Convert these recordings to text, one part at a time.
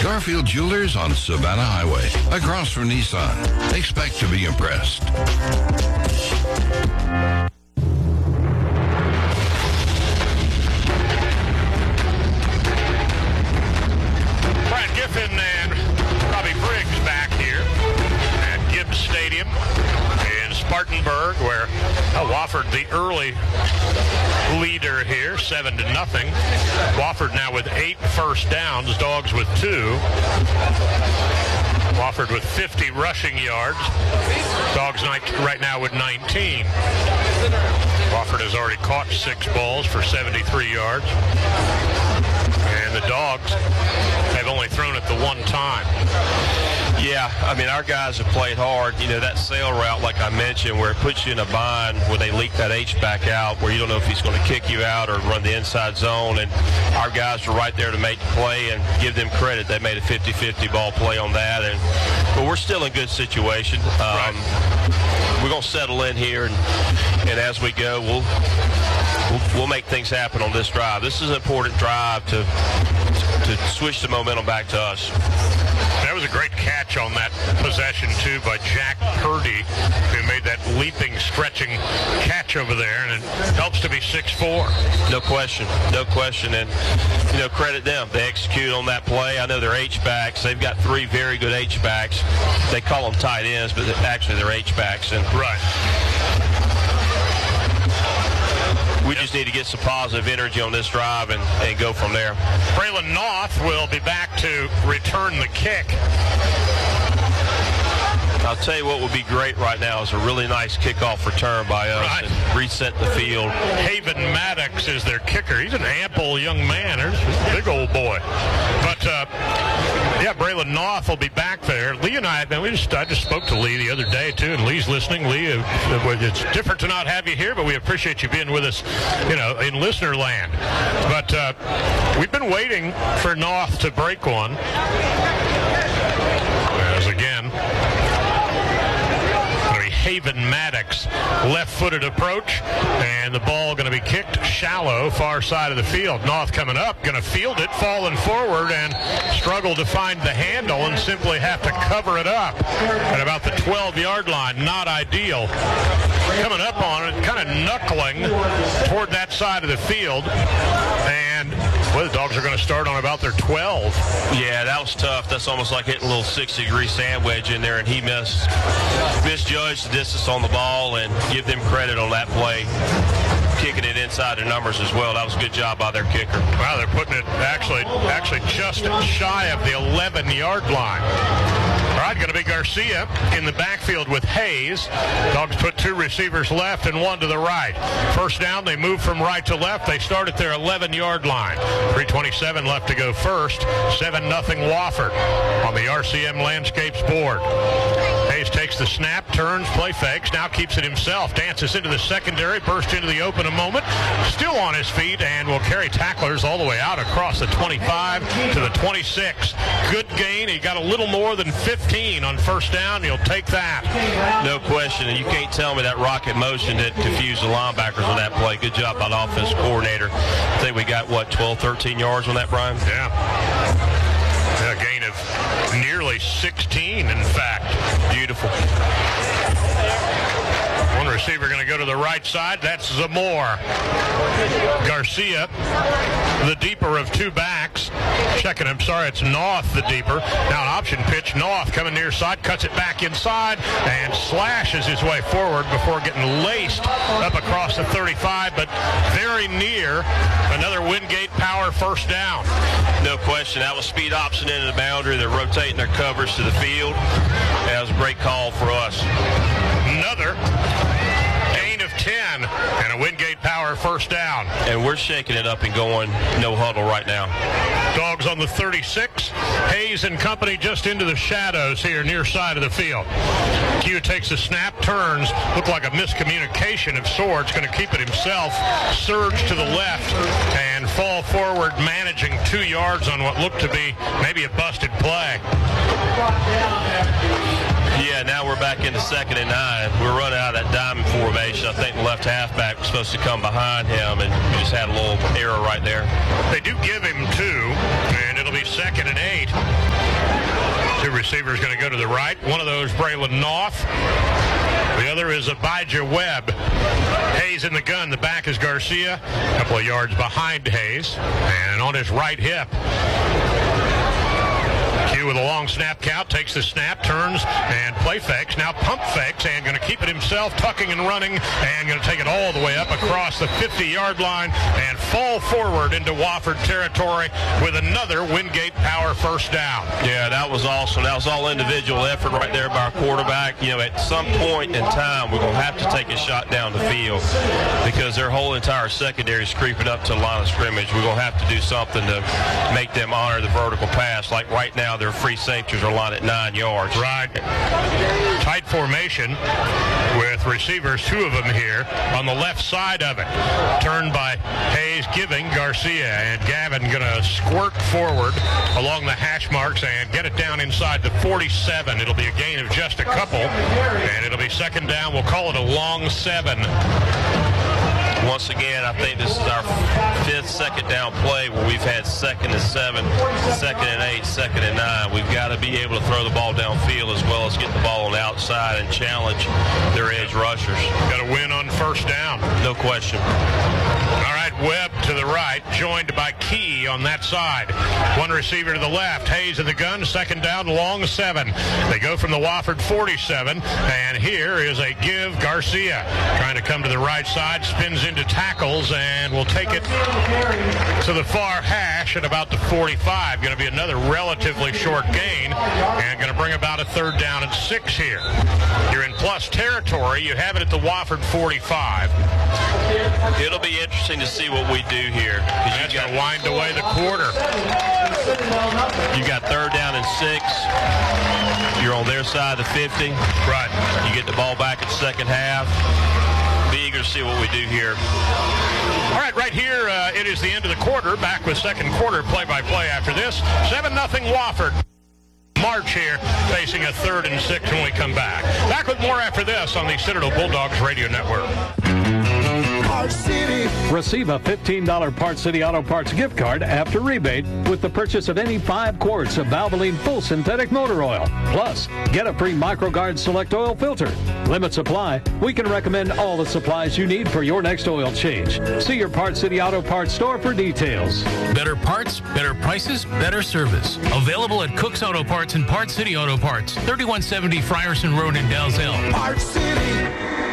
Garfield Jewelers on Savannah Highway, across from Nissan. Expect to be impressed. Brad Giffen and Robbie Briggs back here at Gibbs Stadium in Spartanburg, where Wofford, the early leader here, 7-0. Wofford now with 8 first downs, Dogs with 2. Wofford with 50 rushing yards. Dogs right now with 19. Wofford has already caught 6 balls for 73 yards. And the Dogs have only thrown it the one time. Yeah, I mean, our guys have played hard. You know, that sail route, like I mentioned, where it puts you in a bind where they leak that H-back out, where you don't know if he's going to kick you out or run the inside zone. And our guys were right there to make the play, and give them credit. They made a 50-50 ball play on that. But we're still in good situation. We're going to settle in here, and as we go, we'll make things happen on this drive. This is an important drive to switch the momentum back to us. That was a great catch on that possession, too, by Jack Purdy, who made that leaping, stretching catch over there, and it helps to be 6'4". No question. And, you know, credit them. They execute on that play. I know they're H-backs. They've got 3 very good H-backs. They call them tight ends, but actually they're H-backs. Right. We just need to get some positive energy on this drive and go from there. Braylon North will be back to return the kick. I'll tell you what would be great right now is a really nice kickoff return by us and reset the field. Haven Maddox is their kicker. He's an ample young man. There's a big old boy. But, Braylon North will be back there. Lee and I just spoke to Lee the other day, too, and Lee's listening. Lee, it's different to not have you here, but we appreciate you being with us, in listener land. But we've been waiting for North to break one. As again, Haven Maddox, left-footed approach, and the ball going to be kicked shallow, far side of the field. North coming up, going to field it, falling forward, and struggle to find the handle and simply have to cover it up at about the 12-yard line. Not ideal. Coming up on it, kind of knuckling toward that side of the field, and the Dogs are going to start on about their 12. Yeah, that was tough. That's almost like hitting a little 60-degree sand wedge in there, and he misjudged the distance on the ball, and give them credit on that play, kicking it inside their numbers as well. That was a good job by their kicker. Wow, they're putting it actually just shy of the 11-yard line. All right, going to be Garcia in the backfield with Hayes. Dogs put 2 receivers left and 1 to the right. First down, they move from right to left. They start at their 11-yard line. 3:27 left to go first. 7-0 Wofford on the RCM Landscapes board. Hayes takes the snap, turns, play fakes, now keeps it himself, dances into the secondary, bursts into the open a moment, still on his feet, and will carry tacklers all the way out across the 25 to the 26. Good gain. He got a little more than 15 on first down. He'll take that. No question, and you can't tell me that rocket motion that confused the linebackers on that play. Good job by the offensive coordinator. I think we got, 12, 13 yards on that, Brian? Yeah. A gain of nearly 16, in fact. Beautiful. One receiver going to go to the right side. That's Zamore. Garcia, the deeper of 2 backs. It's North, the deeper. Now an option pitch. North coming near side, cuts it back inside, and slashes his way forward before getting laced up across the 35, but very near another Wingate Power first down. No question. That was speed option into the boundary. They're rotating their coverage to the field. That was a great call for us. Another gain of 10 and a Wingate Power first down. And we're shaking it up and going no huddle right now. Dogs on the 36. Hayes and company just into the shadows here near side of the field. Q takes the snap, turns, looked like a miscommunication of sorts, going to keep it himself, surge to the left, and fall forward, managing 2 yards on what looked to be maybe a busted play. Yeah, now we're back into 2nd and 9. We're running out of that diamond formation. I think the left halfback was supposed to come behind him, and we just had a little error right there. They do give him 2, and it'll be 2nd and 8. receiver is going to go to the right. One of those, Braylon North. The other is Abijah Webb. Hayes in the gun. The back is Garcia. A couple of yards behind Hayes. And on his right hip. Q with a long snap count, takes the snap, turns, and play fakes. Now pump fakes, and going to keep it himself, tucking and running, and going to take it all the way up across the 50-yard line and fall forward into Wofford territory with another Wingate Power first down. Yeah, that was awesome. That was all individual effort right there by our quarterback. You know, at some point in time, we're going to have to take a shot down the field because their whole entire secondary is creeping up to the line of scrimmage. We're going to have to do something to make them honor the vertical pass. Like right now, their free safeties are lined at 9 yards. Right. Tight formation with receivers, 2 of them here on the left side of it. Turned by Hayes, giving Garcia, and Gavin going to squirt forward along the hash marks and get it down inside the 47. It'll be a gain of just a couple, and it'll be second down. We'll call it a long 7. Once again, I think this is our 5th second down play where we've had 2nd and 7, 2nd and 8, 2nd and 9. We've got to be able to throw the ball downfield as well as get the ball on the outside and challenge their edge rushers. Got to win on first down. No question. All right, Webb to the right, joined by Key on that side. One receiver to the left. Hayes in the gun, second down, long 7. They go from the Wofford 47, and here is a give. Garcia trying to come to the right side, spins into tackles, and will take it to the far hash at about the 45. Going to be another relatively short gain, and going to bring about a 3rd down and 6 here. You're in plus territory. You have it at the Wofford 45. It'll be interesting to see what we do here. That's going to wind away the quarter. You got 3rd down and 6. You're on their side of the 50. Right. You get the ball back at second half. Be eager to see what we do here. All right, right here, it is the end of the quarter. Back with second quarter play-by-play after this. 7-0 Wofford. March here, facing a 3rd and 6 when we come back. Back with more after this on the Citadel Bulldogs Radio Network. Parts City. Receive a $15 Parts City Auto Parts gift card after rebate with the purchase of any 5 quarts of Valvoline full synthetic motor oil. Plus, get a free MicroGuard Select Oil filter. Limit supply. We can recommend all the supplies you need for your next oil change. See your Parts City Auto Parts store for details. Better parts, better prices, better service. Available at Cook's Auto Parts and Parts City Auto Parts, 3170 Frierson Road in Dalzell. Parts City.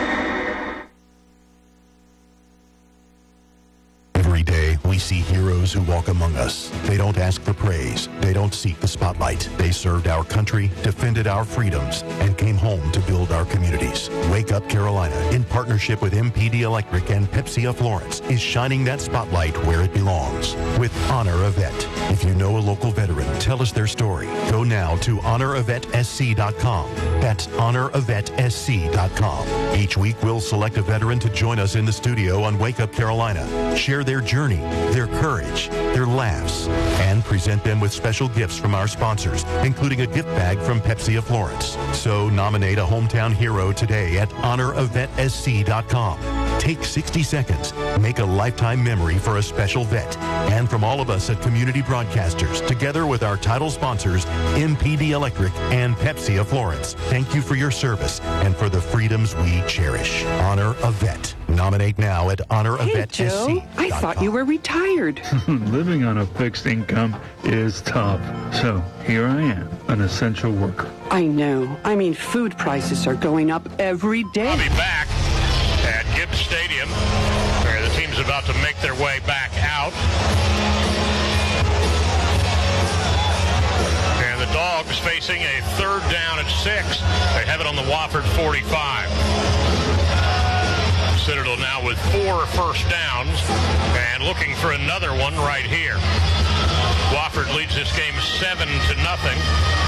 Every day, we see heroes who walk among us. They don't ask for praise. They don't seek the spotlight. They served our country, defended our freedoms, and came home to build our communities. Wake Up Carolina, in partnership with MPD Electric and Pepsi of Florence, is shining that spotlight where it belongs with Honor a Vet. If you know a local veteran, tell us theravetsc.com. Go now to honoravetSC.com. That's honoravetSC.com. Each week, we'll select a veteran to join us in the studio on Wake Up Carolina. Share their journey, their courage, their laughs, and present them with special gifts from our sponsors, including a gift bag from Pepsi of Florence. So nominate a hometown hero today at honoravetSC.com. Take 60 seconds. Make a lifetime memory for a special vet. And from all of us at Community Broadcasters, together with our title sponsors, MPD Electric and Pepsi of Florence, thank you for your service and for the freedoms we cherish. Honor a Vet. Nominate now at honoravetSC.com. Hey, Joe, I thought you were retired. Living on a fixed income is tough. So here I am, an essential worker. I know. I mean, food prices are going up every day. I'll be back at Gibbs Stadium, where the team's about to make their way back out. And the Dogs facing a 3rd down and 6. They have it on the Wofford 45. Citadel now with 4 first downs and looking for another one right here. Wofford leads this game 7-0.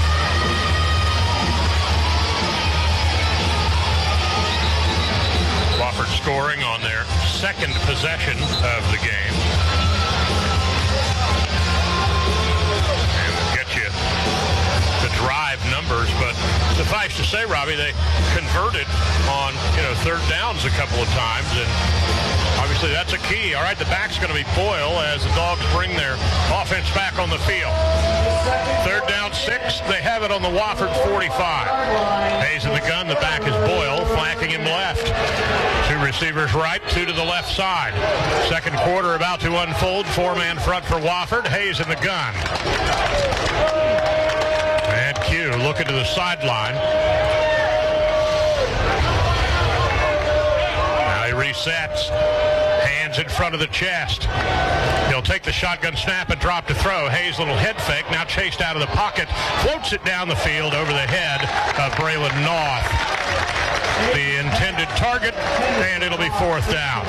Wofford scoring on their 2nd possession of the game. And we'll get you the drive numbers, but suffice to say, Robbie, they converted on 3rd downs a couple of times, and obviously Obviously, that's a key. All right, the back's going to be Boyle as the Dogs bring their offense back on the field. 3rd down, 6. They have it on the Wofford 45. Hayes in the gun. The back is Boyle, flanking him left. 2 receivers right, 2 to the left side. Second quarter about to unfold. 4-man front for Wofford. Hayes in the gun. And Q looking to the sideline. Now he resets. Hands in front of the chest. He'll take the shotgun snap and drop to throw. Hayes, little head fake, now chased out of the pocket. Floats it down the field over the head of Braylon North. The intended target, and it'll be 4th down.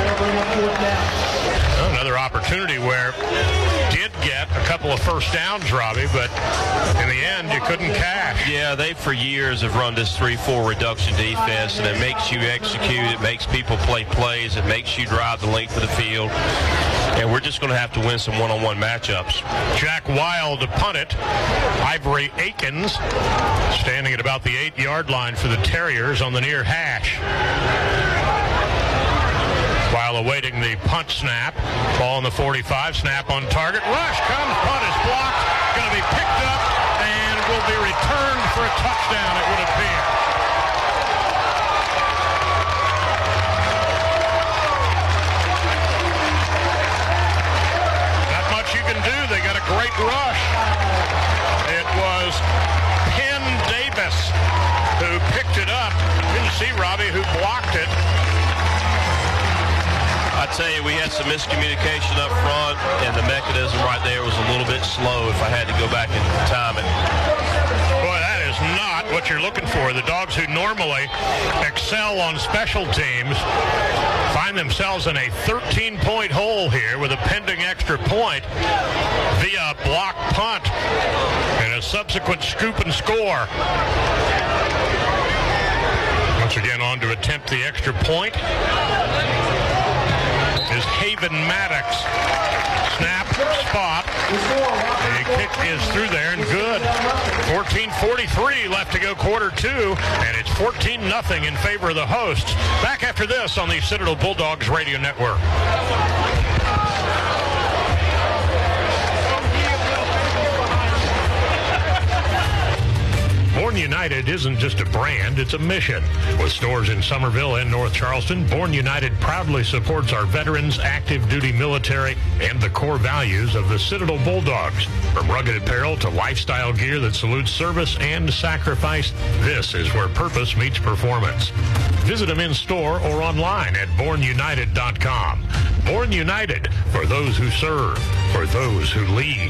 Another opportunity where did get a couple of first downs, Robbie, but in the end, you couldn't cash. Yeah, they for years have run this 3-4 reduction defense, and it makes you execute. It makes people play plays. It makes you drive the length of the field. And we're just going to have to win some one-on-one matchups. Jack Wild to punt it. Ivory Akins standing at about the 8-yard line for the Terriers on the near hash. While awaiting the punt snap. Ball on the 45, snap on target. Rush comes, punt is blocked. Going to be picked up and will be returned for a touchdown, it would appear. Not much you can do. They got a great rush. It was Penn Davis who picked it up. Didn't see Robbie who blocked it. I tell you, we had some miscommunication up front, and the mechanism right there was a little bit slow if I had to go back and time it. Boy, that is not what you're looking for. The Dogs who normally excel on special teams find themselves in a 13-point hole here with a pending extra point via a block punt and a subsequent scoop and score. Once again, on to attempt the extra point is Haven Maddox. Snap, spot. The kick is through there and good. 14:43 left to go, quarter 2, and it's 14-0 in favor of the hosts. Back after this on the Citadel Bulldogs Radio Network. Bourne United isn't just a brand, it's a mission. With stores in Somerville and North Charleston, Bourne United proudly supports our veterans, active duty military, and the core values of the Citadel Bulldogs. From rugged apparel to lifestyle gear that salutes service and sacrifice, this is where purpose meets performance. Visit them in store or online at bourneunited.com. Bourne United, for those who serve, for those who lead.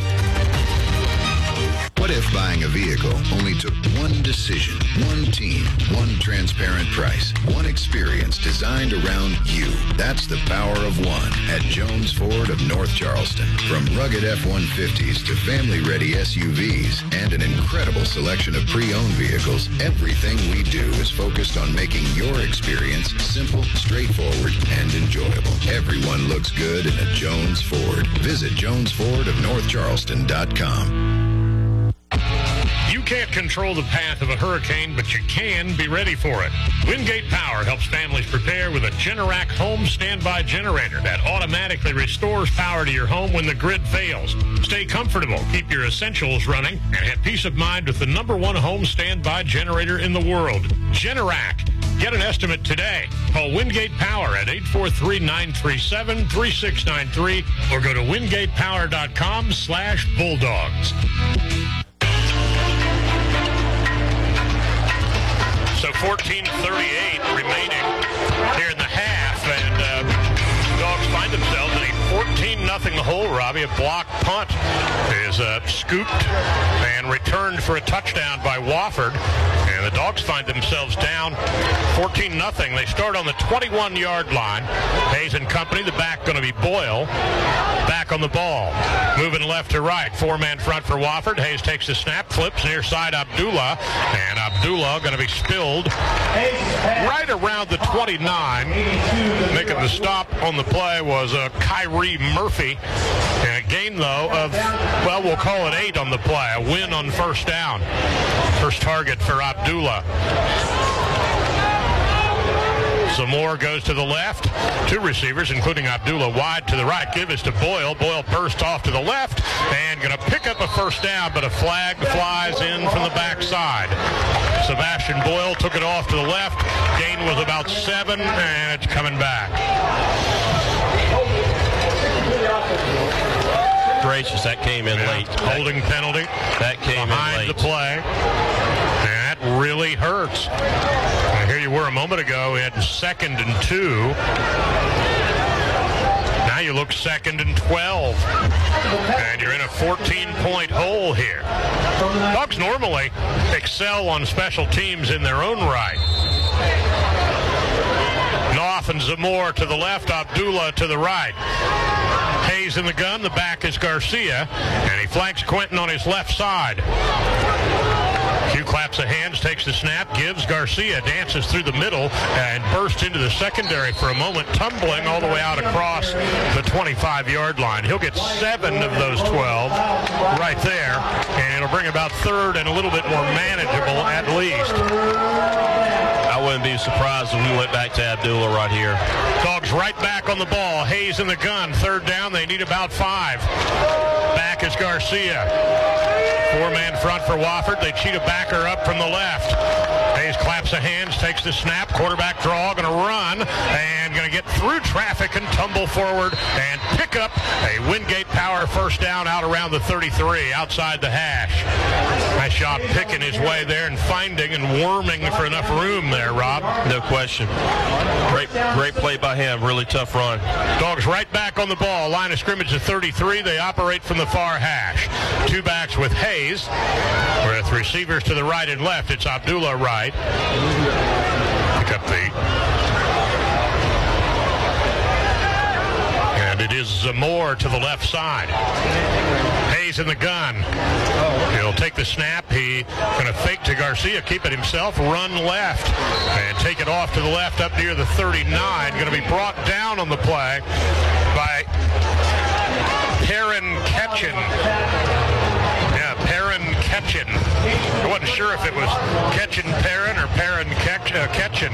What if buying a vehicle only took one decision, one team, one transparent price, one experience designed around you? That's the power of one at Jones Ford of North Charleston. From rugged F-150s to family-ready SUVs and an incredible selection of pre-owned vehicles, everything we do is focused on making your experience simple, straightforward, and enjoyable. Everyone looks good in a Jones Ford. Visit jonesfordofnorthcharleston.com. You can't control the path of a hurricane, but you can be ready for it. Wingate Power helps families prepare with a Generac home standby generator that automatically restores power to your home when the grid fails. Stay comfortable, keep your essentials running, and have peace of mind with the #1 home standby generator in the world, Generac. Get an estimate today. Call Wingate Power at 843-937-3693 or go to wingatepower.com/bulldogs. So 14:38 remaining here in the half, and Dogs find themselves in a 14-0 hole, Robbie. A block punt is scooped and returned for a touchdown by Wofford. And the Dogs find themselves down 14-0. They start on the 21-yard line. Hayes and company, the back going to be Boyle. Back on the ball. Moving left to right. 4-man front for Wofford. Hayes takes the snap, flips near side Abdullah. And Abdullah going to be spilled right around the 29. Making the stop on the play was Kyrie Murphy. And a gain, though, of, well, we'll call it 8 on the play. A win on first down. First target for Abdullah. Zamore goes to the left. Two receivers, including Abdullah, wide to the right. Give is to Boyle. Boyle bursts off to the left and going to pick up a first down, but a flag flies in from the backside. Sebastian Boyle took it off to the left. Gain was about 7, and it's coming back. Gracious, that came in late. Holding penalty. That came behind in late. The play. And that really hurts. And here you were a moment ago at 2nd and 2. Now you look 2nd and 12. And you're in a 14-point hole here. Dogs normally excel on special teams in their own right. Knopf and Zamore to the left, Abdullah to the right. Hayes in the gun, the back is Garcia, and he flanks Quentin on his left side. Hugh claps of hands, takes the snap, gives Garcia, dances through the middle, and bursts into the secondary for a moment, tumbling all the way out across the 25-yard line. He'll get 7 of those 12 right there, and it'll bring about 3rd and a little bit more manageable at least. I wouldn't be surprised if we went back to Abdullah right here. Dogs right back on the ball. Hayes in the gun. 3rd down. They need about 5. Back is Garcia. 4-man front for Wofford. They cheat a backer up from the left. Hayes claps of hands, takes the snap. Quarterback draw, going to run, and going to get through traffic and tumble forward and pick up a Wingate Power first down out around the 33, outside the hash. Nice job picking his way there and finding and worming for enough room there, Rob. No question. Great play by him. Really tough run. Dogs right back on the ball. Line of scrimmage at 33. They operate from the far hash. 2 backs with Hayes. With receivers to the right and left. It's Abdullah right. Pick up the... And it is Zamore to the left side. Hayes in the gun. He'll take the snap. He's going to fake to Garcia, keep it himself, run left, and take it off to the left up near the 39. Going to be brought down on the play by Perrin Ketchen. Perrin Ketchen. I wasn't sure if it was Ketchen Perrin or Perrin Ketchen.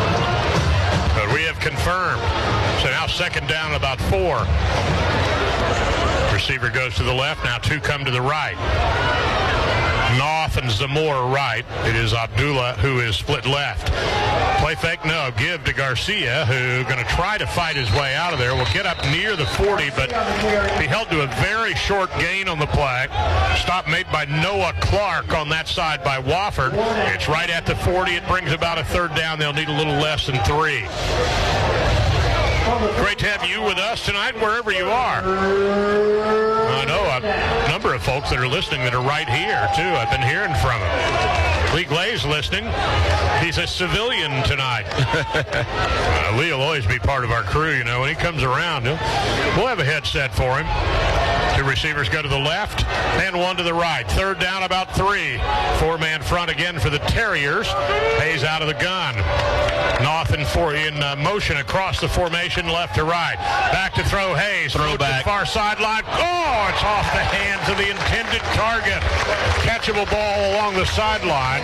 But we have confirmed. So now 2nd down, about 4. Receiver goes to the left. Now 2 come to the right. Knopf and Zamore right. It is Abdullah who is split left. Play fake, no. Give to Garcia, who going to try to fight his way out of there. Will get up near the 40, but be held to a very short gain on the play. Stop made by Noah Clark on that side by Wofford. It's right at the 40. It brings about a 3rd down. They'll need a little less than 3. Great to have you with us tonight, wherever you are. I know a number of folks that are listening that are right here, too. I've been hearing from them. Lee Gley's listening. He's a civilian tonight. Lee will always be part of our crew, you know. When he comes around, we'll have a headset for him. 2 receivers go to the left and 1 to the right. 3rd down, about 3. 4-man front again for the Terriers. Hayes out of the gun. Knopf in motion across the formation, left to right. Back to throw Hayes. Throw back. To the far sideline. Oh, it's off the hands of the intended target. Catchable ball along the sideline.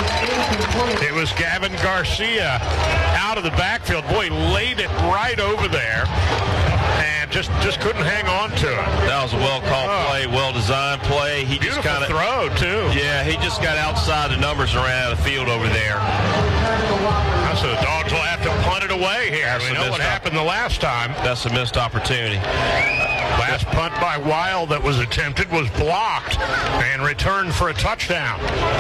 It was Gavin Garcia out of the backfield. Boy, laid it right over there. And just couldn't hang on to it. That was a well-called play, well-designed play. He Beautiful just kind of throw, too. Yeah, he just got outside the numbers and ran out of the field over there. So the Dogs will have to punt it away here. We know what happened the last time. That's a missed opportunity. Last punt by Wild that was attempted was blocked and returned for a touchdown.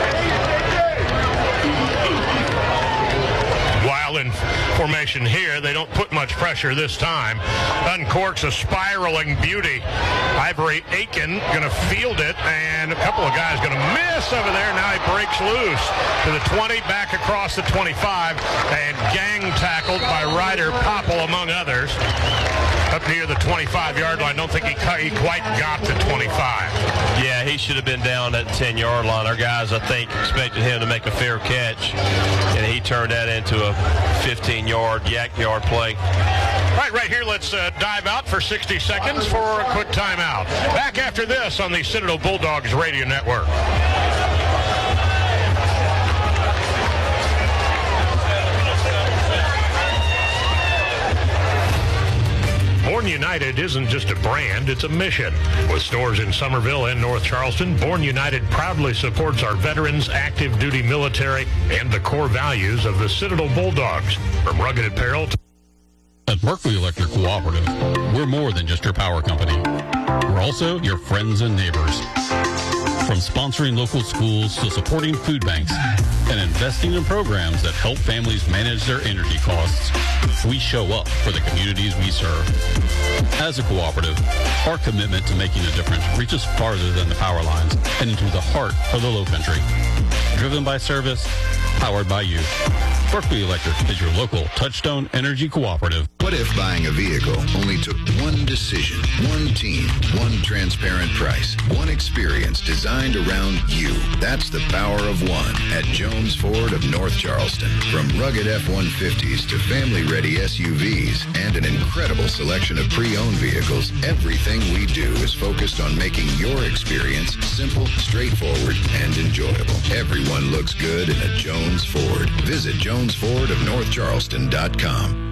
Wild in formation here. They don't put much pressure this time. Uncorks a spiraling beauty. Ivory Aiken going to field it, and a couple of guys going to miss over there. Now he breaks loose to the 20, back across the 25, and gang tackled by Ryder Popple, among others. Up near the 25-yard line. Don't think he quite got to 25. Yeah, he should have been down at the 10-yard line. Our guys, I think, expected him to make a fair catch, and he turned that into a 15-yard, yak-yard play. Right here, let's dive out for 60 seconds for a quick timeout. Back after this on the Citadel Bulldogs Radio Network. United isn't just a brand, it's a mission. With stores in Somerville and North Charleston, Born United proudly supports our veterans, active duty military, and the core values of the Citadel Bulldogs. From rugged apparel to... At Berkeley Electric Cooperative, we're more than just your power company. We're also your friends and neighbors. From sponsoring local schools to supporting food banks and investing in programs that help families manage their energy costs, we show up for the communities we serve. As a cooperative, our commitment to making a difference reaches farther than the power lines and into the heart of the Low Country. Driven by service, powered by you. Berkeley Electric is your local Touchstone Energy Cooperative. What if buying a vehicle only took one decision, one team, one transparent price, one experience designed around you? That's the power of one at Jones Ford of North Charleston. From rugged F-150s to family-ready SUVs and an incredible selection of pre-owned vehicles, everything we do is focused on making your experience simple, straightforward, and enjoyable. Everyone looks good in a Jones Ford. Visit JonesFordofNorthCharleston.com.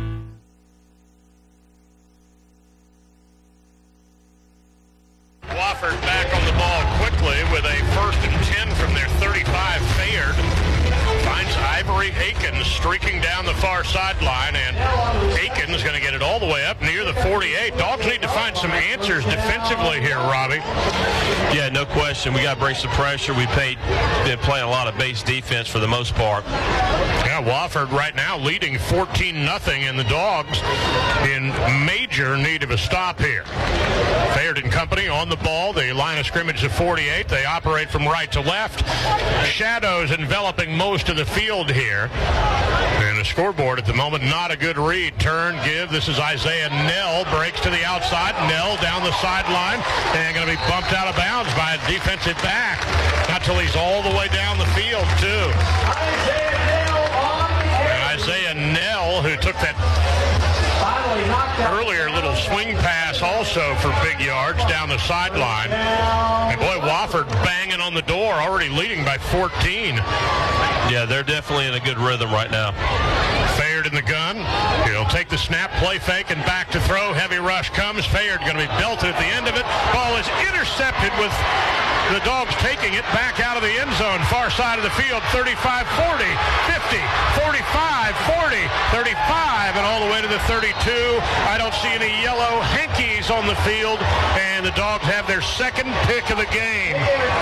Wofford back on the ball quickly with a 1st and 10 from their 35. Fayard finds Ivory Akins streaking down the far sideline, and Akins going to get it all the way up near the 48. Dogs need to find some answers defensively here, Robbie. Yeah, no question. We got to bring some pressure. We've been playing a lot of base defense for the most part. Yeah, Wofford right now leading 14-0, and the Dogs in major need of a stop here. Fayard and company on the ball. The line of scrimmage of 48. They operate from right to left. Shadows enveloping most of the field here. And the scoreboard at the moment, not a good read. Turn, give. This is Isaiah Nell. Breaks to the outside. Nell down the sideline. And going to be bumped out of bounds by a defensive back. Not till he's all the way down the field, too. Isaiah Nell, who took that earlier little swing pass also for big yards down the sideline. And boy, Wofford banging on the door, already leading by 14. Yeah, they're definitely in a good rhythm right now. Fayard in the gun. He'll take the snap, play fake, and back to throw. Heavy rush comes. Fayard going to be belted at the end of it. Ball is intercepted with the Dogs taking it back out of the end zone. Far side of the field, 35, 40, 50, 45, 40, 35, and all the way to the 32. I don't see any yellow hankies on the field, and the Dogs have their second pick of the game.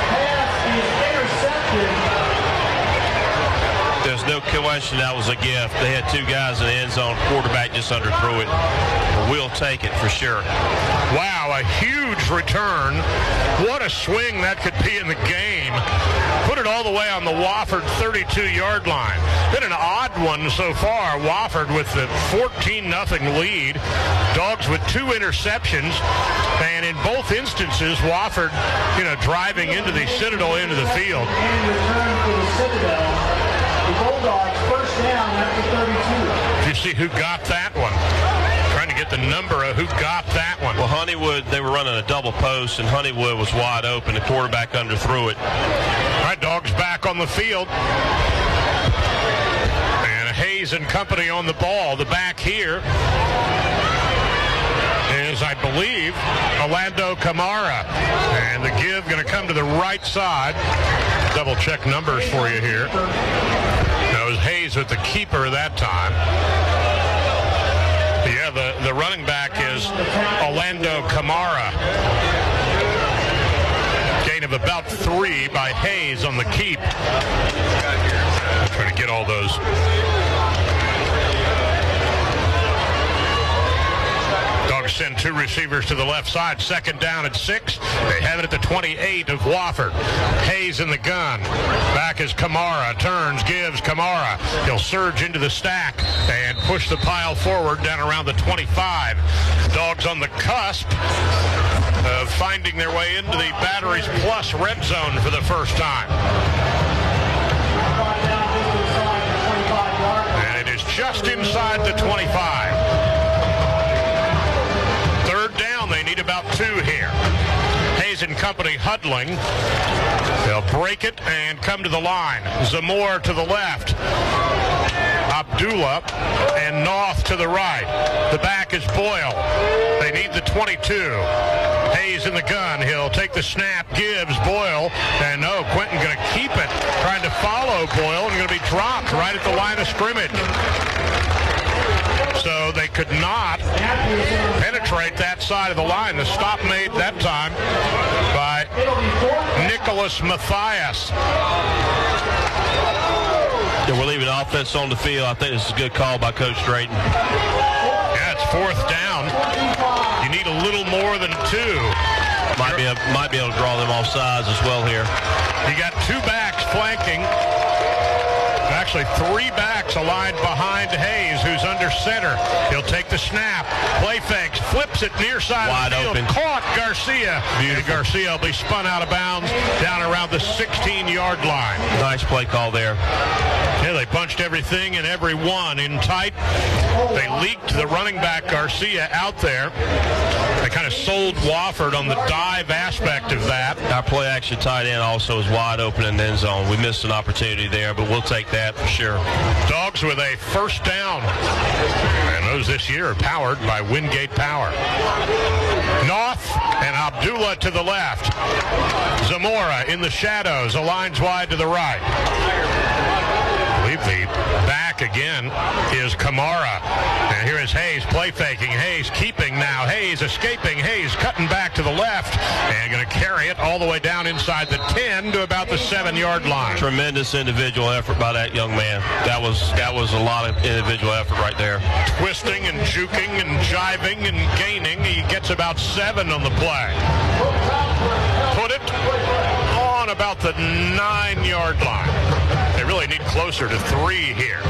There's no question that was a gift. They had two guys in the end zone. Quarterback just underthrew it. We'll take it for sure. Wow, a huge return. What a swing that could be in the game. Put it all the way on the Wofford 32-yard line. Been an odd one so far. Wofford with the 14-0 lead. Dogs with 2 interceptions. And in both instances, Wofford, driving into the Citadel end of the field. And return for the Citadel. The Bulldogs first down after 32. Did you see who got that one? Trying to get the number of who got that one. Well, Honeywood, they were running a double post, and Honeywood was wide open. The quarterback underthrew it. All right, Dogs back on the field. And Hayes and company on the ball. The back here is, I believe, Orlando Camara. And the give going to come to the right side. Double check numbers for you here. That was Hayes with the keeper that time. Yeah, the running back is Orlando Camara. Gain of about 3 by Hayes on the keep. I'm trying to get all those. Dogs send 2 receivers to the left side. Second down at 6. They have it at the 28 of Wofford. Hayes in the gun. Back is Camara. Turns, gives Camara. He'll surge into the stack and push the pile forward down around the 25. Dogs on the cusp of finding their way into the Batteries Plus red zone for the first time. And it is just inside the 25. They need about 2 here. Hayes and company huddling. They'll break it and come to the line. Zamore to the left. Abdullah and North to the right. The back back is Boyle. They need the 22. Hayes in the gun. He'll take the snap, gives Boyle, and no, Quentin going to keep it, trying to follow Boyle, and going to be dropped right at the line of scrimmage. So they could not penetrate that side of the line. The stop made that time by Nicholas Mathias. Yeah, we're leaving offense on the field. I think this is a good call by Coach Drayton. Yeah, it's 4th down. You need a little more than 2. Might be able to draw them off sides as well here. You got 2 backs flanking. Actually, 3 backs aligned behind Hayes, who's under center. He'll take the snap, play fakes, flips it near side wide of the field. Open. Caught Garcia. And Garcia will be spun out of bounds down around the 16-yard line. Nice play call there. Yeah, they bunched everything and everyone in tight. They leaked the running back Garcia out there. They kind of sold Wofford on the dive aspect of that. Our play action tight end also is wide open in the end zone. We missed an opportunity there, but we'll take that for sure. Dogs with a 1st down. And those this year are powered by Wingate Power. North and Abdullah to the left. Zamora in the shadows, aligns wide to the right. I believe the back again is Kamara. And here is Hayes play faking. Hayes keeping now. Hayes escaping. Hayes cutting back to the left and going to carry it all the way down inside the 10 to about the 7-yard line. Tremendous individual effort by that young man. That was a lot of individual effort right there. Twisting and juking and jiving and gaining. He gets about 7 on the play. Put it on about the 9-yard line. They really need closer to 3 here.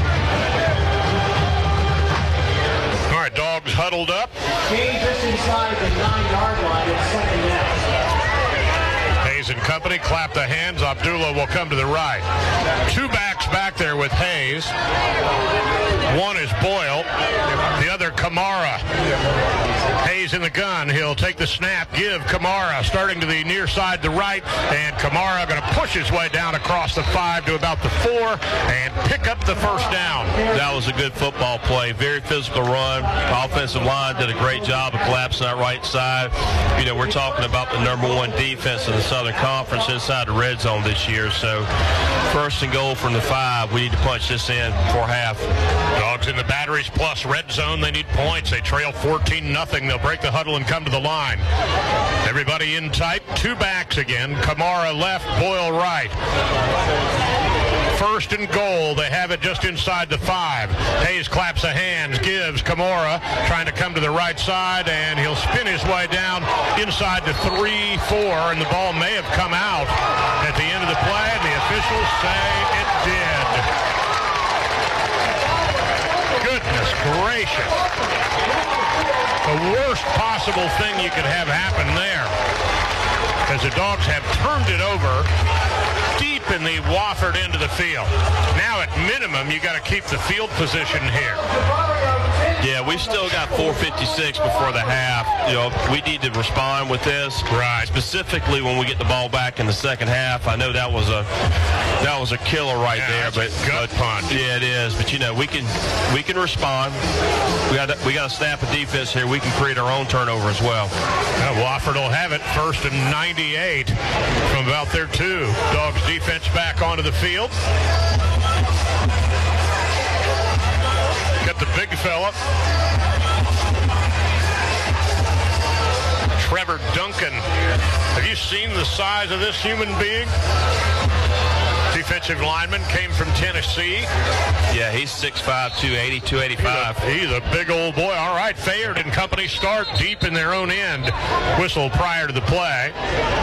All right, Dogs huddled up. Hayes just inside the 9-yard line. It's 2nd down. Hayes and company clap the hands. Abdullah will come to the right. 2 backs back there with Hayes. One is Boyle. The other Kamara. Hayes in the gun. He'll take the snap, give Kamara, starting to the near side, the right, and Kamara going to push his way down across the 5 to about the 4 and pick up the 1st down. That was a good football play. Very physical run. Offensive line did a great job of collapsing that right side. You know, we're talking about the #1 defense in the Southern Conference inside the red zone this year. So 1st and goal from the 5. We need to punch this in for half. Dogs in the batteries plus red zone. They need points. They trail 14-0. They'll break the huddle and come to the line. Everybody in tight. 2 backs again. Kamara left, Boyle right. 1st and goal. They have it just inside the 5. Hayes claps the hands, gives Kamara, trying to come to the right side, and he'll spin his way down inside the 3-4, and the ball may have come out at the end of the play, and the officials say it did. Goodness gracious. The worst possible thing you could have happen there, as the Dogs have turned it over deep in the Wofford end of the field. Now, at minimum, you got to keep the field position here. Yeah, we've still got 4:56 before the half. You know, we need to respond with this. Right. Specifically when we get the ball back in the second half. I know that was a killer right there, but gut punch. Yeah, it is. But you know, we can respond. We got to snap a defense here. We can create our own turnover as well. Wofford will have it 1st and 98 from about their 2. Dogs defense back onto the field. Got the big fella, Trevor Duncan. Have you seen the size of this human being? Defensive lineman, came from Tennessee. Yeah, he's 6'5", 280, 285. He's a big old boy. All right, Fayard and company start deep in their own end. Whistle prior to the play.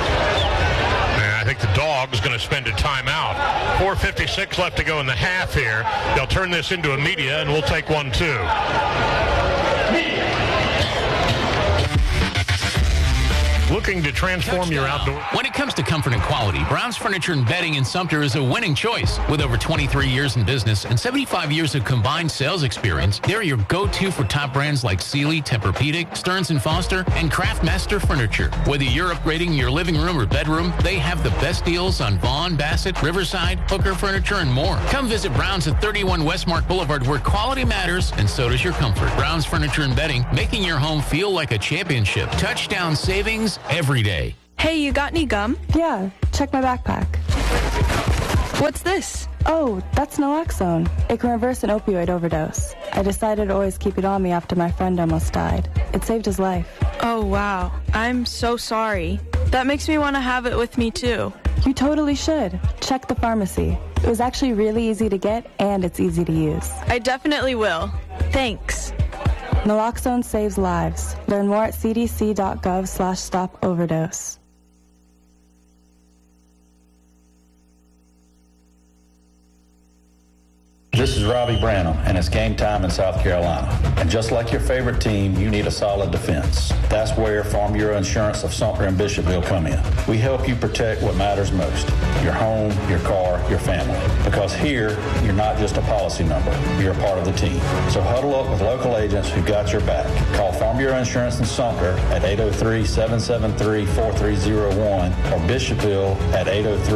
I think the Dogs going to spend a timeout. 4:56 left to go in the half here. They'll turn this into a media, and we'll take 1-2. Looking to transform your outdoor... When it comes to comfort and quality, Brown's Furniture and Bedding in Sumter is a winning choice. With over 23 years in business and 75 years of combined sales experience, they're your go-to for top brands like Sealy, Tempur-Pedic, Stearns & Foster, and Craftmaster Furniture. Whether you're upgrading your living room or bedroom, they have the best deals on Vaughn, Bassett, Riverside, Hooker Furniture, and more. Come visit Brown's at 31 Westmark Boulevard, where quality matters, and so does your comfort. Brown's Furniture and Bedding, making your home feel like a championship. Touchdown savings every day. Hey, you got any gum? Yeah, check my backpack. What's this? Oh, that's naloxone. It can reverse an opioid overdose. I decided to always keep it on me after my friend almost died. It saved his life. Oh, wow. I'm so sorry. That makes me want to have it with me, too. You totally should. Check the pharmacy. It was actually really easy to get, and it's easy to use. I definitely will. Thanks. Naloxone saves lives. Learn more at cdc.gov/stop-overdose. This is Robbie Branham, and it's game time in South Carolina. And just like your favorite team, you need a solid defense. That's where Farm Bureau Insurance of Sumter and Bishopville come in. We help you protect what matters most: your home, your car, your family. Because here, you're not just a policy number, you're a part of the team. So huddle up with local agents who got your back. Call Farm Bureau Insurance in Sumter at 803-773-4301 or Bishopville at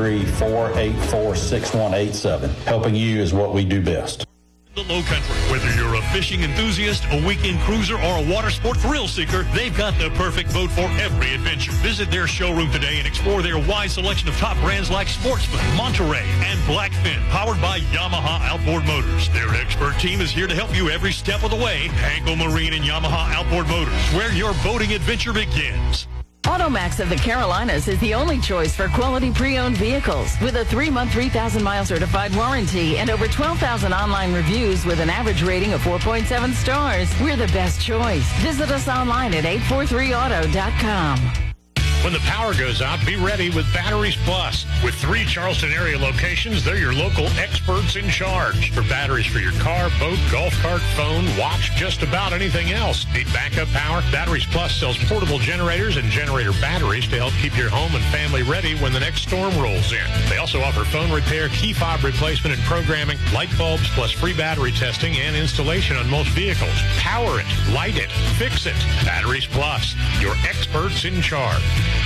803-484-6187. Helping you is what we do best. The Low Country. Whether you're a fishing enthusiast, a weekend cruiser, or a water sport thrill seeker, they've got the perfect boat for every adventure. Visit their showroom today and explore their wide selection of top brands like Sportsman, Monterey, and Blackfin, powered by Yamaha Outboard Motors. Their expert team is here to help you every step of the way. Hankel Marine and Yamaha Outboard Motors, where your boating adventure begins. AutoMax of the Carolinas is the only choice for quality pre-owned vehicles with a 3-month, 3,000-mile certified warranty and over 12,000 online reviews with an average rating of 4.7 stars. We're the best choice. Visit us online at 843auto.com. When the power goes out, be ready with Batteries Plus. With 3 Charleston area locations, they're your local experts in charge. For batteries for your car, boat, golf cart, phone, watch, just about anything else. Need backup power? Batteries Plus sells portable generators and generator batteries to help keep your home and family ready when the next storm rolls in. They also offer phone repair, key fob replacement and programming, light bulbs, plus free battery testing and installation on most vehicles. Power it, light it, fix it. Batteries Plus, your experts in charge.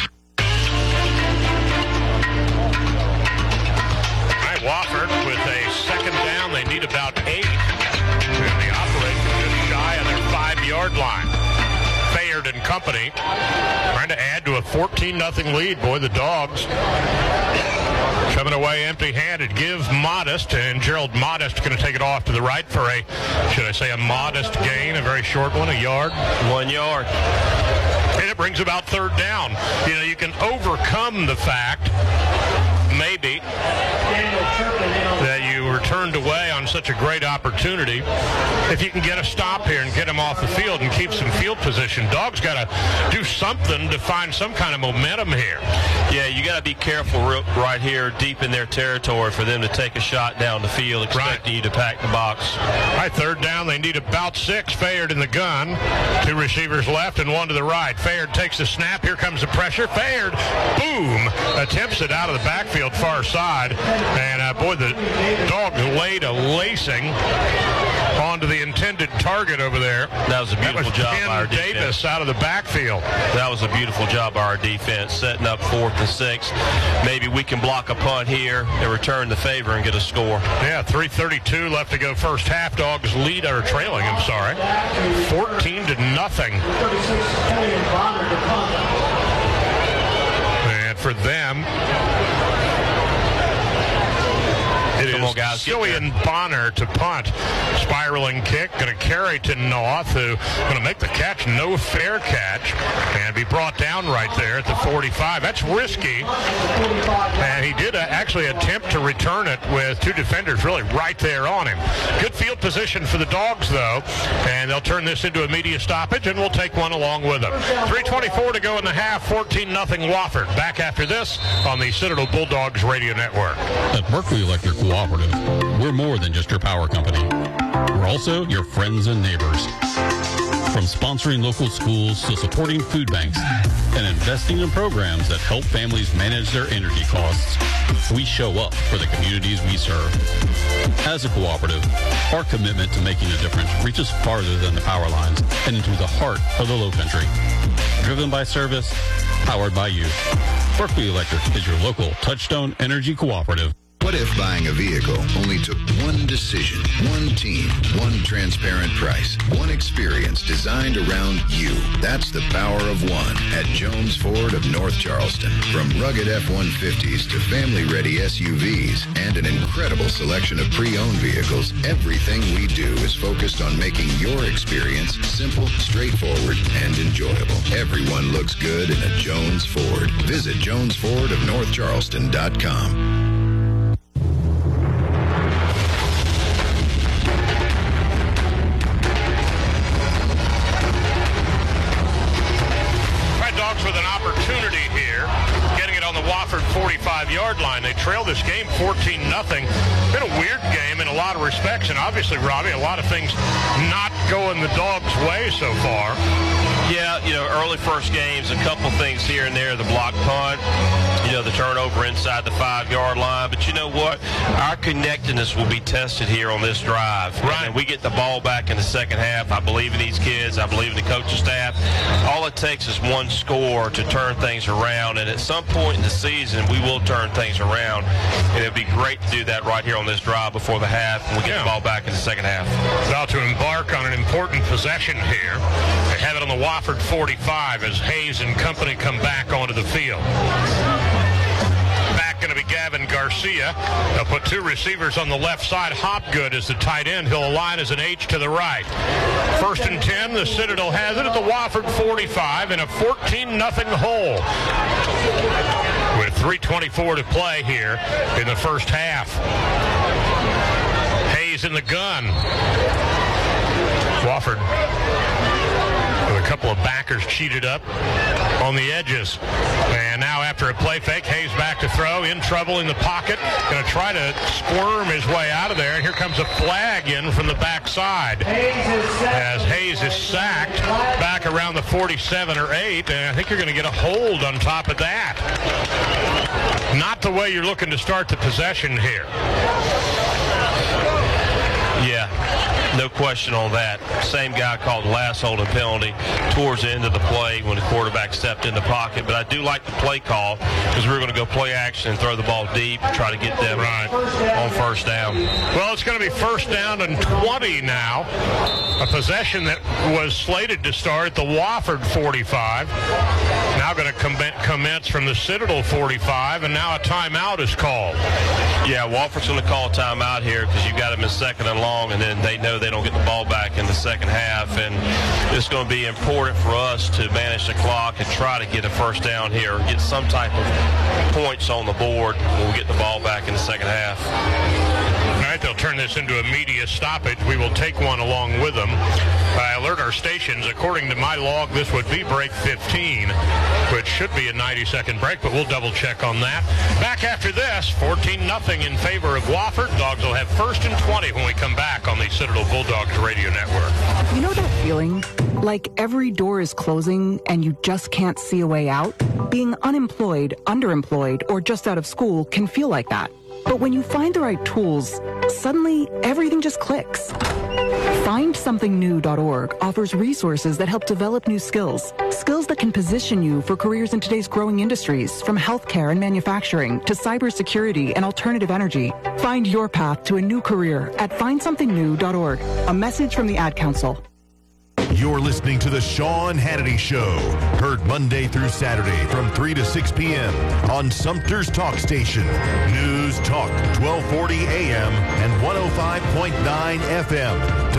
Wofford with a second down. They need about 8. And the operation just shy of their 5-yard line. Fayard and company trying to add to a 14-0 lead. Boy, the Dogs coming away empty-handed. Give Modest, and Gerald Modest going to take it off to the right for a, should I say, a modest gain, a very short one, a yard. 1 yard. And it brings about third down. You know, you can overcome the fact, maybe, that you were turned away on such a great opportunity. If you can get a stop here and get him off the field and keep some field position, Dogs got to do something to find some kind of momentum here. Yeah, you got to be careful right here deep in their territory for them to take a shot down the field, expecting you to pack the box. All right, third down. They need about 6. Fayard in the gun. 2 receivers left and 1 to the right. Fayard takes the snap. Here comes the pressure. Fayard, boom, attempts it out of the backfield far side. And, boy, the Dogs laid a lacing onto the intended target over there. That was a beautiful job by our defense. Davis out of the backfield. That was a beautiful job by our defense, setting up 4th and 6. Maybe we can block a punt here and return the favor and get a score. Yeah, 3:32 left to go first half. Dogs lead, or trailing, 14-0. And for them, it is Cillian Bonner to punt. Spiraling kick, going to carry to North, who going to make the catch, no fair catch, and be brought down right there at the 45. That's risky, and he did actually attempt to return it with 2 defenders really right there on him. Good field position for the Dogs, though, and they'll turn this into a media stoppage, and we'll take one along with them. 3:24 to go in the half, 14-0 Wofford. Back after this on the Citadel Bulldogs Radio Network. At Berkeley Electric Cooperative, we're more than just your power company. We're also your friends and neighbors. From sponsoring local schools to supporting food banks and investing in programs that help families manage their energy costs, we show up for the communities we serve. As a cooperative, our commitment to making a difference reaches farther than the power lines and into the heart of the Lowcountry. Driven by service, powered by you. Berkeley Electric is your local Touchstone Energy Cooperative. What if buying a vehicle only took one decision, one team, one transparent price, one experience designed around you? That's the power of one at Jones Ford of North Charleston. From rugged F-150s to family-ready SUVs and an incredible selection of pre-owned vehicles, everything we do is focused on making your experience simple, straightforward, and enjoyable. Everyone looks good in a Jones Ford. Visit jonesfordofnorthcharleston.com. With an opportunity here, getting it on the Wofford 45-yard line. They trail this game 14-0. Been a weird game in a lot of respects, and obviously, Robbie, a lot of things not going the Dogs' way so far. Yeah, early first games, a couple things here and there, the block punt, the turnover inside the 5-yard line. But you know what? Our connectedness will be tested here on this drive. Right. And we get the ball back in the second half. I believe in these kids. I believe in the coaching staff. All it takes is one score to turn things around. And at some point in the season, we will turn things around. And it'll be great to do that right here on this drive before the half, and we get the ball back in the second half. About to embark on an important possession here. They have it on the Wofford 45 as Hayes and company come back onto the field. Back going to be Gavin Garcia. They'll put two receivers on the left side. Hopgood is the tight end. He'll align as an H to the right. 1st and 10. The Citadel has it at the Wofford 45 in a 14-0 hole. With 3:24 to play here in the first half. Hayes in the gun. Wofford with a couple of backers cheated up on the edges. And now after a play fake, Hayes back to throw, in trouble in the pocket, going to try to squirm his way out of there. And here comes a flag in from the backside as Hayes is sacked back around the 47 or 8. And I think you're going to get a hold on top of that. Not the way you're looking to start the possession here. Yeah, no question on that. Same guy called the last holding penalty towards the end of the play when the quarterback stepped in the pocket. But I do like the play call because we're going to go play action and throw the ball deep and try to get them on first down. Well, it's going to be 1st down and 20 now. A possession that was slated to start at the Wofford 45. Now going to commence from the Citadel 45, and now a timeout is called. Yeah, Wofford's going to call a timeout here because you've got them in 2nd and long, and then they know they don't get the ball back in the second half. And it's going to be important for us to manage the clock and try to get a 1st down here, get some type of points on the board when we get the ball back in the second half. All right, they'll turn this into a media stoppage. We will take one along with them. I alert our stations. According to my log, this would be break 15, which should be a 90-second break, but we'll double-check on that. Back after this, 14-0 in favor of Wofford. Dogs will have 1st and 20 when we come back on the Citadel Bulldogs Radio Network. You know that feeling? Like every door is closing and you just can't see a way out? Being unemployed, underemployed, or just out of school can feel like that. But when you find the right tools, suddenly everything just clicks. FindSomethingNew.org offers resources that help develop new skills that can position you for careers in today's growing industries, from healthcare and manufacturing to cybersecurity and alternative energy. Find your path to a new career at FindSomethingNew.org. A message from the Ad Council. You're listening to The Sean Hannity Show, heard Monday through Saturday from 3 to 6 p.m. on Sumter's Talk Station, News Talk 1240 AM and 105.9 FM,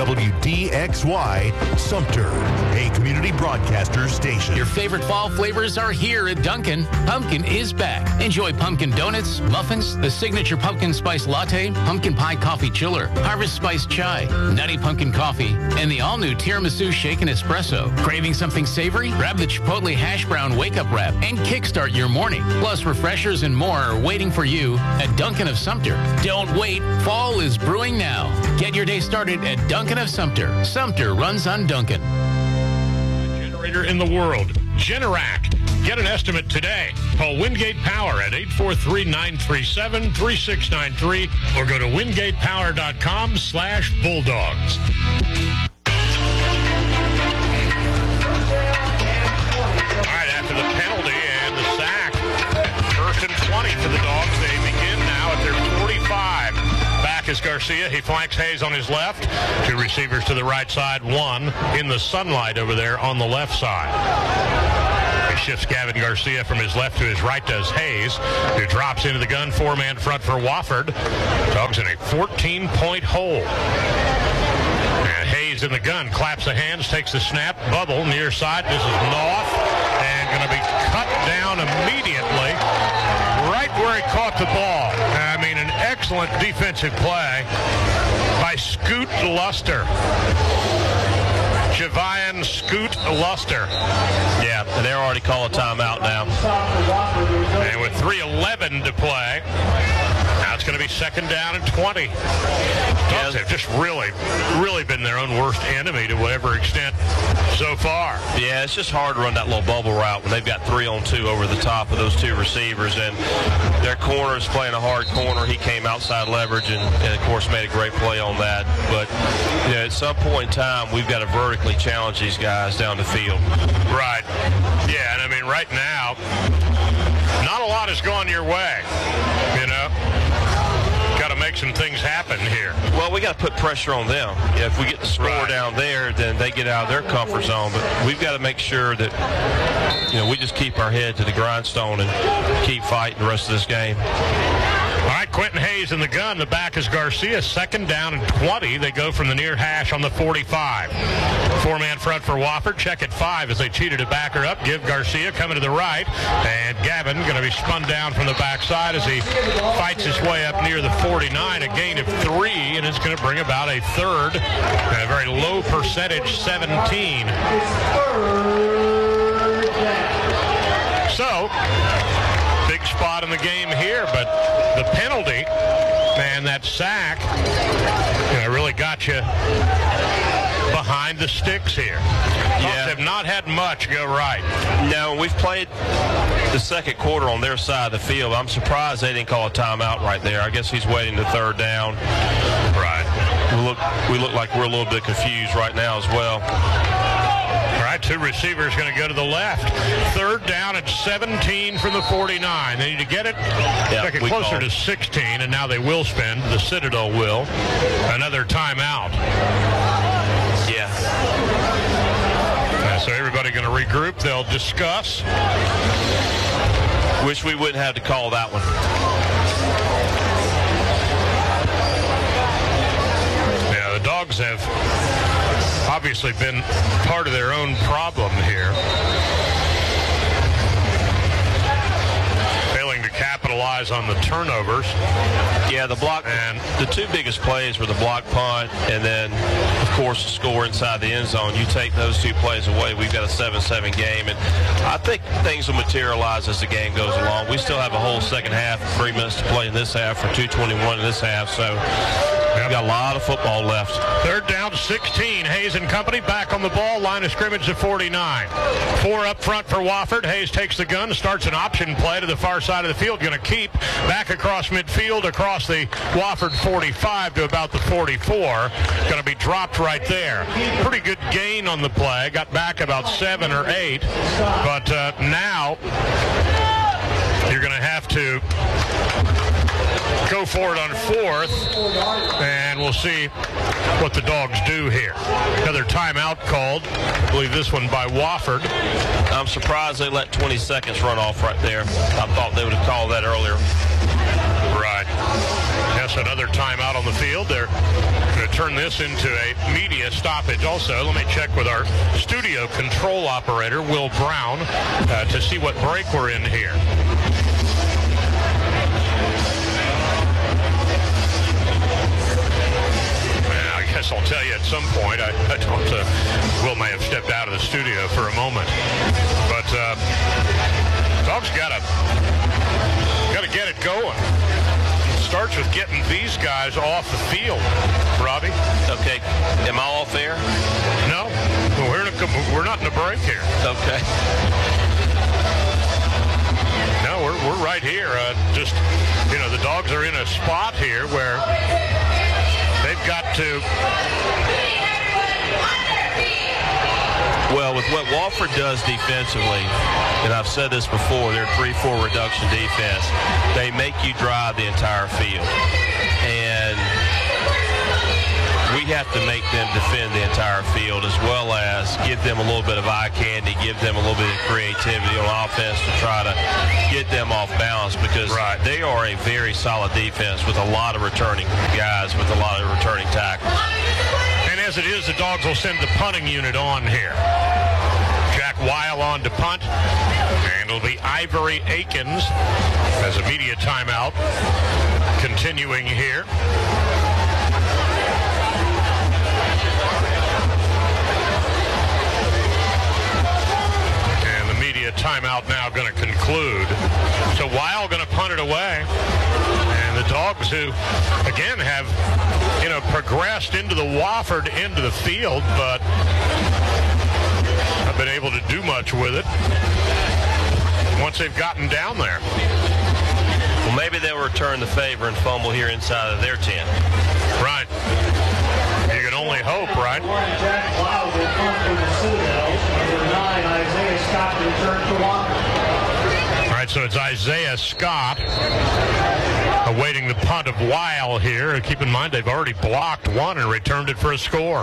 WDXY, Sumter, a community broadcaster station. Your favorite fall flavors are here at Dunkin'. Pumpkin is back. Enjoy pumpkin donuts, muffins, the signature pumpkin spice latte, pumpkin pie coffee chiller, harvest spice chai, nutty pumpkin coffee, and the all-new tiramisu shaken espresso. Craving something savory? Grab the Chipotle hash brown wake-up wrap and kickstart your morning. Plus, refreshers and more are waiting for you at Dunkin' of Sumter. Don't wait. Fall is brewing now. Get your day started at Dunkin' of Sumter. Sumter runs on Dunkin'. generator in the world, Generac. Get an estimate today. Call Wingate Power at 843-937-3693 or go to wingatepower.com/bulldogs. All right, after the penalty and the sack, 1st and 20 for the Dogs. They begin now at their 45. Back is Garcia. He flanks Hayes on his left. 2 receivers to the right side, 1 in the sunlight over there on the left side. He shifts Gavin Garcia from his left to his right, does Hayes, who drops into the gun, 4-man front for Wofford. Dogs in a 14-point hole. And Hayes in the gun, claps the hands, takes the snap, bubble, near side. This is North, and going to be cut down immediately, right where he caught the ball. I mean, an excellent defensive play by Scoot Luster. Javian Scoot Luster. Yeah, and they're already calling timeout now. And with 3:11 to play, now it's going to be 2nd down and 20. Dogs have just really been their own worst enemy to whatever extent so far. Yeah, it's just hard to run that little bubble route when they've got 3-on-2 over the top of those 2 receivers, and their corner is playing a hard corner. He came outside leverage and of course made a great play on that. But at some point in time, we've got to vertically challenge these guys down the field. Right. Yeah, and I mean, right now, not a lot has gone your way, you know. Got to make some things happen here. Well, we got to put pressure on them. Yeah, if we get the score down there, then they get out of their comfort zone. But we've got to make sure that, we just keep our head to the grindstone and keep fighting the rest of this game. All right, Quentin Hayes in the gun. The back is Garcia. 2nd down and 20. They go from the near hash on the 45. 4-man front for Wofford. Check at 5 as they cheated a backer up. Give Garcia coming to the right. And Gavin going to be spun down from the backside as he fights his way up near the 49. A gain of 3, and it's going to bring about a 3rd. A very low percentage, 17. So, big spot in the game here, but the penalty and that sack really got you behind the sticks here. Dogs have not had much go right. No, we've played the 2nd quarter on their side of the field. I'm surprised they didn't call a timeout right there. I guess he's waiting the 3rd down. Right. We look like we're a little bit confused right now as well. All right, 2 receivers going to go to the left. 3rd down at 17 from the 49. They need to get it closer to 16, and now they will spend, the Citadel will, another timeout. Yeah. So everybody going to regroup. They'll discuss. Wish we wouldn't have to call that one. Yeah, the Dogs have obviously been part of their own problem here. Failing to capitalize on the turnovers. Yeah, the 2 biggest plays were the block punt and then, of course, the score inside the end zone. You take those 2 plays away, we've got a 7-7 game, and I think things will materialize as the game goes along. We still have a whole second half, 3 minutes to play in this half for 2:21 in this half, so we've got a lot of football left. 3rd down, 16. Hayes and company back on the ball. Line of scrimmage at 49. 4 up front for Wofford. Hayes takes the gun, starts an option play to the far side of the field. Going to keep back across midfield, across the Wofford 45 to about the 44. Going to be dropped right there. Pretty good gain on the play. Got back about 7 or 8. But now you're going to have to go for it on 4th, and we'll see what the Dogs do here. Another timeout called. I believe this one by Wofford. I'm surprised they let 20 seconds run off right there. I thought they would have called that earlier. Right. Yes, another timeout on the field. They're going to turn this into a media stoppage also. Let me check with our studio control operator, Will Brown, to see what break we're in here. I guess I'll tell you at some point. I don't. Will may have stepped out of the studio for a moment, but Dogs got to get it going. starts with getting these guys off the field, Robbie. Okay. Am I off air? No. We're not in a break here. Okay. No, we're right here. The Dogs are in a spot here where they've got to... Well, with what Wofford does defensively, and I've said this before, they're 3-4 reduction defense. They make you drive the entire field. And we have to make them defend the entire field, as well as give them a little bit of eye candy, give them a little bit of creativity on offense to try to get them off balance, because they are a very solid defense with a lot of returning guys, with a lot of returning tackles. And as it is, the Dogs will send the punting unit on here. Jack Weil on to punt, and it'll be Ivory Akins as a media timeout continuing here. Timeout now going to conclude. So Weil going to punt it away. And the Dogs, who, again, have, progressed into the Wofford end of the field, but have been able to do much with it once they've gotten down there. Well, maybe they'll return the favor and fumble here inside of their 10. Right. You can only hope, right? Jack Wow will punt for the Citadels. Number 9, Isaiah Scott return to Wofford. All right, so it's Isaiah Scott awaiting the punt of Weil here. Keep in mind, they've already blocked one and returned it for a score.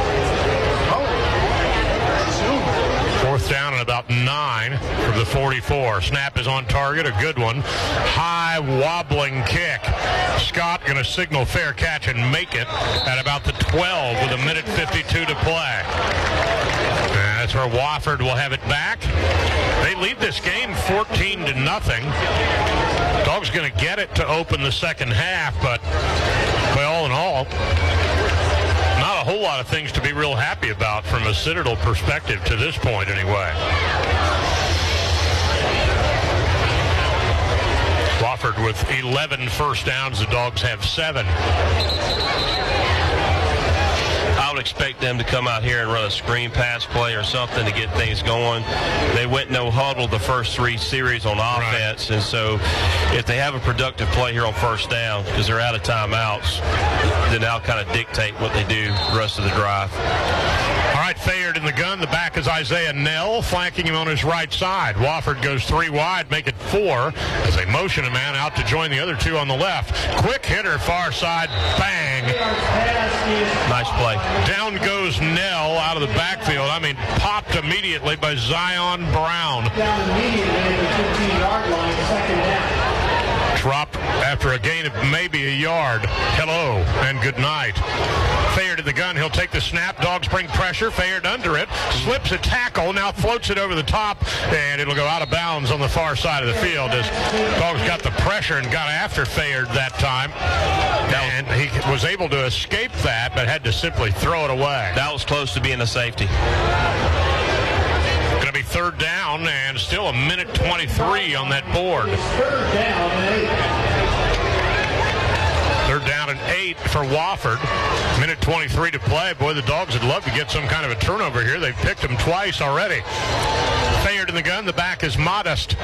Fourth down and about 9 from the 44. Snap is on target, a good one. High wobbling kick. Scott going to signal fair catch and make it at about the 12 with 1:52 to play. And that's where Wofford will have it back. They lead this game 14-0. Dogs going to get it to open the second half, but all in all, not a whole lot of things to be real happy about from a Citadel perspective to this point anyway. Wofford with 11 first downs. The Dogs have 7. I would expect them to come out here and run a screen pass play or something to get things going. They went no huddle the first 3 series on offense, and so if they have a productive play here on first down, because they're out of timeouts, then that'll kind of dictate what they do the rest of the drive. All right, Fayard in the gun. The back is Isaiah Nell, flanking him on his right side. Wofford goes 3 wide, make it 4, as they motion a man out to join the other 2 on the left. Quick hitter, far side, bang. Nice play. Down goes Nell out of the backfield. Popped immediately by Zion Brown. Down immediately at the 15-yard line, second down. Dropped after a gain of maybe a yard. Hello and good night. Fayard in the gun. He'll take the snap. Dogs bring pressure. Fayard under it. Slips a tackle. Now floats it over the top. And it'll go out of bounds on the far side of the field as Dogs got the pressure and got after Fayard that time. And he was able to escape that, but had to simply throw it away. That was close to being a safety. Going to be third down and still 1:23 on that board. Third down and 8 for Wofford. 1:23 to play. Boy, the Dogs would love to get some kind of a turnover here. They've picked them twice already. Fayard in the gun. The back is Modest.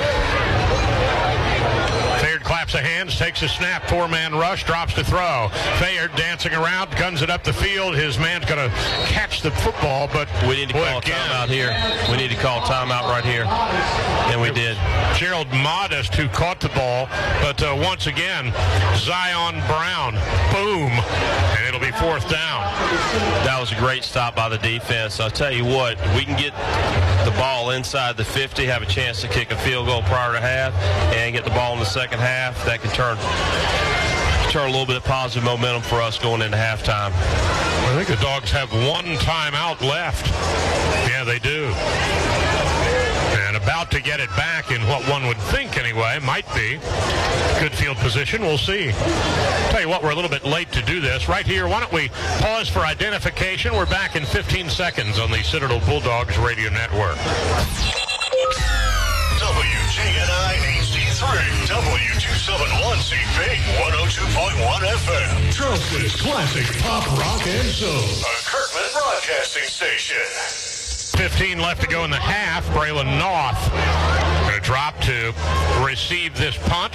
Fayard claps of hands, takes a snap, 4-man rush, drops to throw. Fayard dancing around, guns it up the field. His man's going to catch the football, but we need to call a timeout here. We need to call timeout right here, and we did. Gerald Modest who caught the ball, but once again, Zion Brown, boom, and it'll be fourth down. That was a great stop by the defense. I'll tell you what, we can get the ball inside the 50, have a chance to kick a field goal prior to half, and get the ball in the second half. That can turn a little bit of positive momentum for us going into halftime. I think the Dogs have 1 timeout left. Yeah, they do. And about to get it back in what one would think anyway might be good field position. We'll see. Tell you what, we're a little bit late to do this. Right here, why don't we pause for identification? We're back in 15 seconds on the Citadel Bulldogs Radio Network. WJNI HD3. W271 Big 102.1 FM. Charleston's classic pop, rock, and soul. A Kirkland Broadcasting Station. 15 left to go in the half. Braylon North going to drop to receive this punt.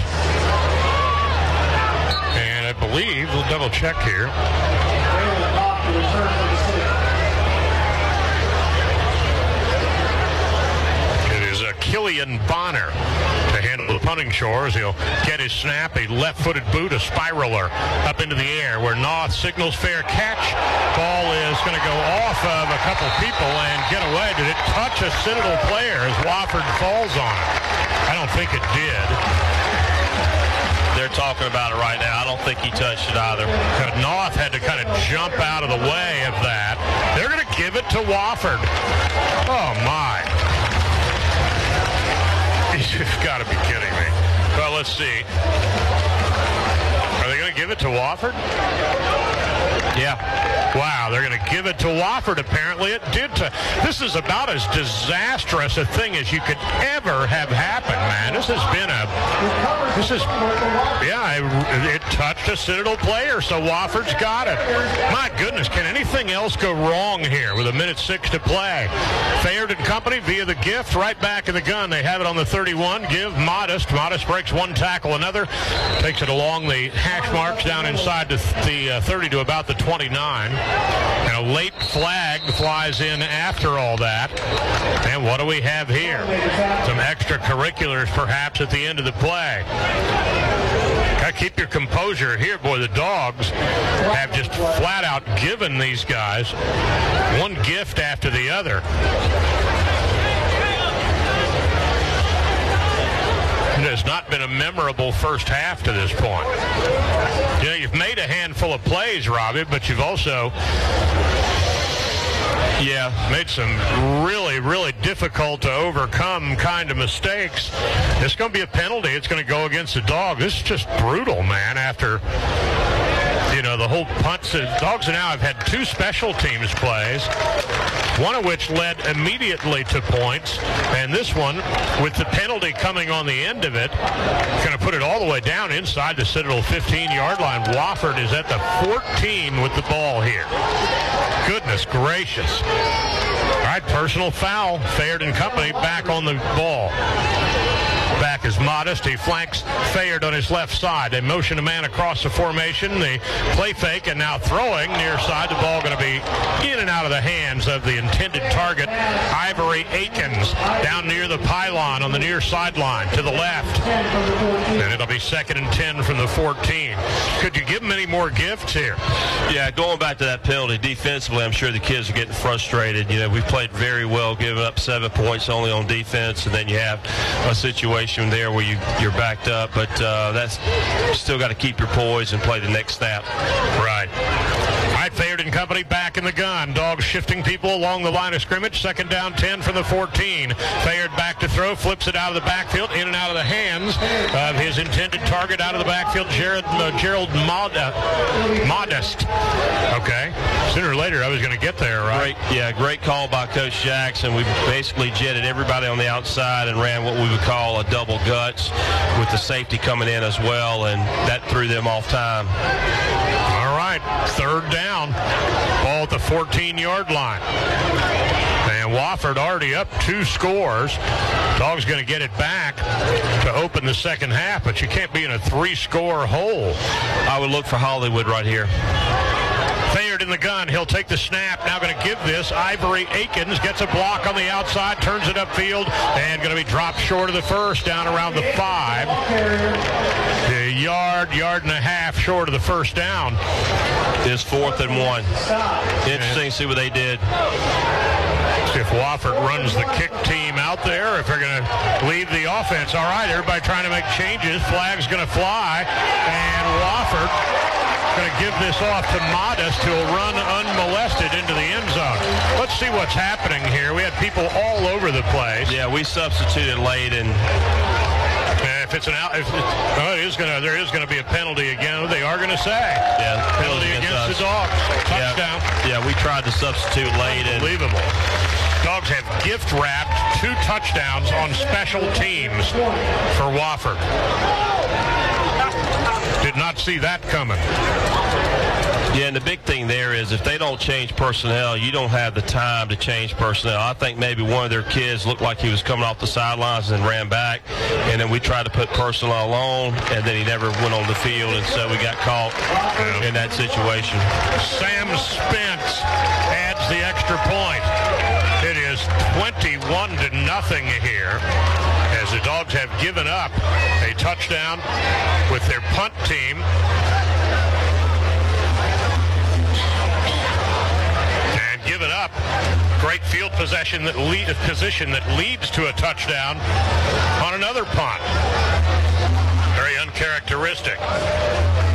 And I believe, we'll double check here. It is Killian Bonner to handle the punting chores. He'll get his snap, a left-footed boot, a spiraler up into the air where North signals fair catch. Ball is going to go off of a couple people and get away. Did it touch a Citadel player as Wofford falls on it? I don't think it did. They're talking about it right now. I don't think he touched it either. North had to kind of jump out of the way of that. They're going to give it to Wofford. Oh, my. You've got to be kidding me. Well, let's see. Are they going to give it to Wofford? Yeah. Wow, they're going to give it to Wofford. Apparently it did. This is about as disastrous a thing as you could ever have happen, man. This has been it touched a Citadel player, so Wofford's got it. My goodness, can anything else go wrong here with 1:06 to play? Fayard and company via the gift right back in the gun. They have it on the 31. Give Modest. Modest breaks one tackle, another. Takes it along the hash marks down inside the 30 to about the 29. And a late flag flies in after all that. And what do we have here? Some extracurriculars perhaps at the end of the play. Got to keep your composure here. Boy, the Dogs have just flat out given these guys one gift after the other. It has not been a memorable first half to this point. You know, you've made a handful of plays, Robbie, but you've also made some really, really difficult to overcome kind of mistakes. It's going to be a penalty. It's going to go against the Dogs. This is just brutal, man, after the whole punt. Dogs now have had two special teams plays, one of which led immediately to points, and this one, with the penalty coming on the end of it, going to put it all the way down inside the Citadel 15-yard line. Wofford is at the 14 with the ball here. Goodness gracious. All right, personal foul. Fayard and company back on the ball. Back is Modest. He flanks Fayard on his left side. They motion a man across the formation. The play fake and now throwing near side. The ball going to be in and out of the hands of the intended target, Ivory Akins, down near the pylon on the near sideline to the left. And it'll be 2nd and 10 from the 14. Could you give them any more gifts here? Yeah, going back to that penalty defensively, I'm sure the kids are getting frustrated. We've played very well, giving up 7 points only on defense, and then you have a situation there where you're backed up, but that's still got to keep your poise and play the next snap. Right. All right, Fayard and company back in the gun. Dogs shifting people along the line of scrimmage. 2nd down, 10 from the 14. Fayard back to throw, flips it out of the backfield, in and out of the hands of his intended target out of the backfield, Gerald Modest. Okay. Sooner or later, I was going to get there, right? Great call by Coach Jackson. We basically jetted everybody on the outside and ran what we would call a double guts with the safety coming in as well, and that threw them off time. All right, 3rd down. Ball at the 14-yard line. And Wofford already up 2 scores. Dogs going to get it back to open the second half, but you can't be in a 3-score hole. I would look for Hollywood right here. Fayard in the gun. He'll take the snap. Now going to give this. Ivory Akins gets a block on the outside, turns it upfield, and going to be dropped short of the first, down around the 5. A yard and a half short of the first down. It's 4th and 1. Interesting to see what they did. See if Wofford runs the kick team out there, or if they're going to leave the offense. All right, everybody trying to make changes. Flag's going to fly, and Wofford going to give this off to Modest, who will run unmolested into the end zone. Let's see what's happening here. We had people all over the place. Yeah, we substituted late, and if it's an out, there is going to be a penalty again. They are going to say, penalty against the Dogs. Touchdown. Yeah, we tried to substitute late. Unbelievable. Dogs have gift-wrapped 2 touchdowns on special teams for Wofford. Did not see that coming. Yeah, and the big thing there is if they don't change personnel, you don't have the time to change personnel. I think maybe one of their kids looked like he was coming off the sidelines and ran back, and then we tried to put personnel on, and then he never went on the field, and so we got caught in that situation. Sam Spence adds the extra point. It is 21-0 here as the Dogs have given up a touchdown with their punt team. Given up. Great field position that leads to a touchdown on another punt. Very uncharacteristic.